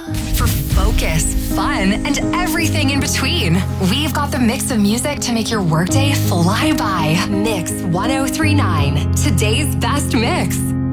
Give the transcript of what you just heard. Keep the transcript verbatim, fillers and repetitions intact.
For focus, fun, and everything in between, we've got the mix of music to make your workday fly by. Mix ten thirty-nine, today's best mix.